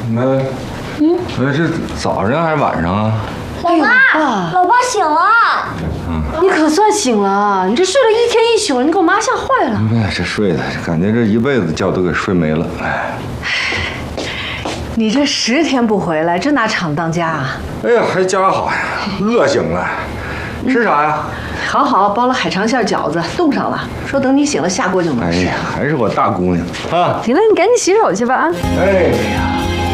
是早上还是晚上啊？ 老爸醒了。 你可算醒了，你这睡了一天一宿，你给我妈吓坏了。 哎，这睡的感觉这一辈子觉都给睡没了。哎， 你这10天不回来，这哪厂当家啊？ 哎呀，还家好呀，饿醒了。吃啥呀？ 好，包了海肠馅饺子，冻上了，说等你醒了下锅就能吃。 哎呀，还是我大姑娘啊！ 行了，你赶紧洗手去吧啊！ 哎呀。